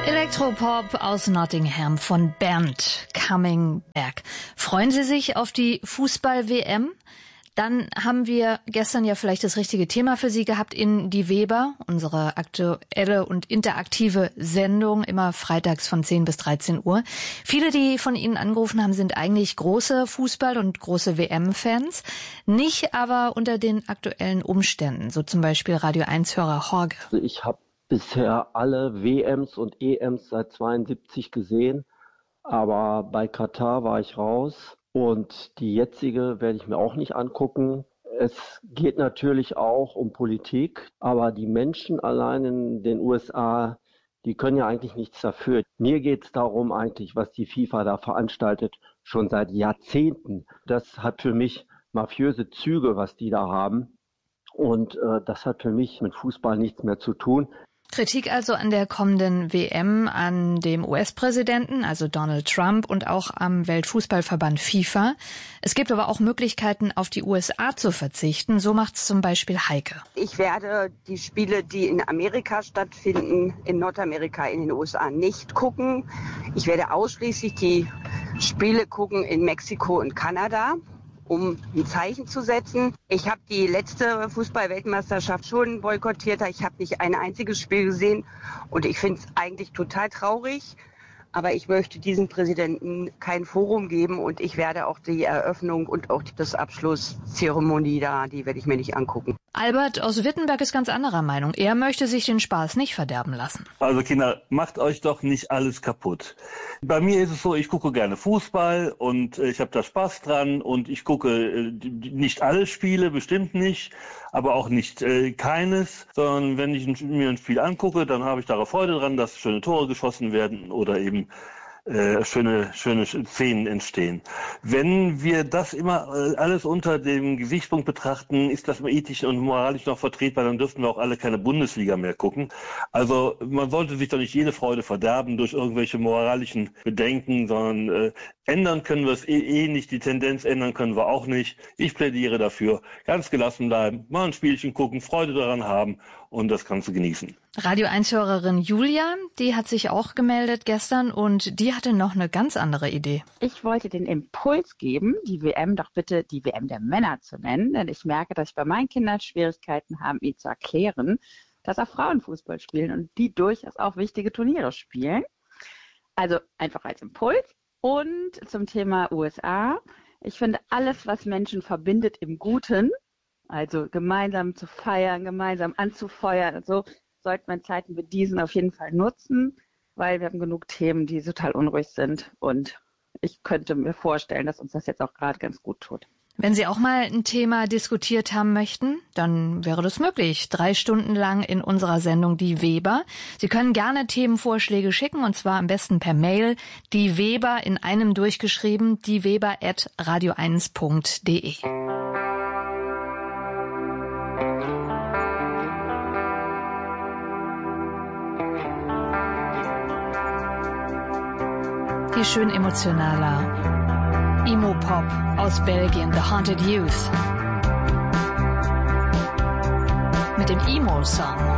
Elektropop aus Nottingham von Bernd, Coming Back. Freuen Sie sich auf die Fußball-WM? Dann haben wir gestern ja vielleicht das richtige Thema für Sie gehabt in Die Weber, unsere aktuelle und interaktive Sendung, immer freitags von 10 bis 13 Uhr. Viele, die von Ihnen angerufen haben, sind eigentlich große Fußball- und große WM-Fans, nicht aber unter den aktuellen Umständen, so zum Beispiel Radio 1-Hörer Jorge. Ich habe bisher alle WMs und EMs seit 72 gesehen, aber bei Katar war ich raus und die jetzige werde ich mir auch nicht angucken. Es geht natürlich auch um Politik, aber die Menschen allein in den USA, die können ja eigentlich nichts dafür. Mir geht es darum eigentlich, was die FIFA da veranstaltet, schon seit Jahrzehnten. Das hat für mich mafiöse Züge, was die da haben. Und das hat für mich mit Fußball nichts mehr zu tun. Kritik also an der kommenden WM, an dem US-Präsidenten, also Donald Trump, und auch am Weltfußballverband FIFA. Es gibt aber auch Möglichkeiten, auf die USA zu verzichten. So macht's zum Beispiel Heike. Ich werde die Spiele, die in Amerika stattfinden, in Nordamerika, in den USA nicht gucken. Ich werde ausschließlich die Spiele gucken in Mexiko und Kanada, um ein Zeichen zu setzen. Ich habe die letzte Fußball-Weltmeisterschaft schon boykottiert. Ich habe nicht ein einziges Spiel gesehen und ich finde es eigentlich total traurig. Aber ich möchte diesem Präsidenten kein Forum geben und ich werde auch die Eröffnung und auch das Abschlusszeremonie die werde ich mir nicht angucken. Albert aus Wittenberg ist ganz anderer Meinung. Er möchte sich den Spaß nicht verderben lassen. Also Kinder, macht euch doch nicht alles kaputt. Bei mir ist es so, ich gucke gerne Fußball und ich habe da Spaß dran und ich gucke nicht alle Spiele, bestimmt nicht, aber auch nicht keines, sondern wenn ich mir ein Spiel angucke, dann habe ich darauf Freude dran, dass schöne Tore geschossen werden oder eben schöne Szenen entstehen. Wenn wir das immer alles unter dem Gesichtspunkt betrachten, ist das ethisch und moralisch noch vertretbar, dann dürften wir auch alle keine Bundesliga mehr gucken. Also man sollte sich doch nicht jede Freude verderben durch irgendwelche moralischen Bedenken, sondern ändern können wir es nicht, die Tendenz ändern können wir auch nicht. Ich plädiere dafür, ganz gelassen bleiben, mal ein Spielchen gucken, Freude daran haben und das Ganze genießen. Radio 1-Hörerin Julia, die hat sich auch gemeldet gestern und die hatte noch eine ganz andere Idee. Ich wollte den Impuls geben, die WM doch bitte die WM der Männer zu nennen, denn ich merke, dass ich bei meinen Kindern Schwierigkeiten habe, ihnen zu erklären, dass auch Frauen Fußball spielen und die durchaus auch wichtige Turniere spielen. Also einfach als Impuls. Und zum Thema USA. Ich finde, alles, was Menschen verbindet im Guten, also gemeinsam zu feiern, gemeinsam anzufeuern und so, sollte man Zeiten wie diesen auf jeden Fall nutzen, weil wir haben genug Themen, die total unruhig sind und ich könnte mir vorstellen, dass uns das jetzt auch gerade ganz gut tut. Wenn Sie auch mal ein Thema diskutiert haben möchten, dann wäre das möglich. 3 Stunden lang in unserer Sendung Die Weber. Sie können gerne Themenvorschläge schicken und zwar am besten per Mail. Die Weber in einem durchgeschrieben, dieweber@radio1.de. Hier schön emotionaler Emo-Pop aus Belgien, The Haunted Youth. Mit dem Emo-Song.